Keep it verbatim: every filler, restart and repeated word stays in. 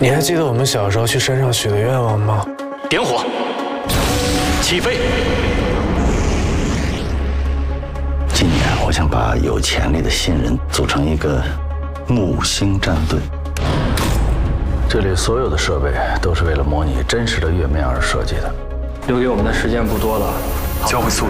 你还记得我们小时候去山上许的愿望吗？ 点火，起飞。 今年我想把有潜力的新人组成一个木星战队。这里所有的设备都是为了模拟真实的月面而设计的。 留给我们的时间不多了， 交会速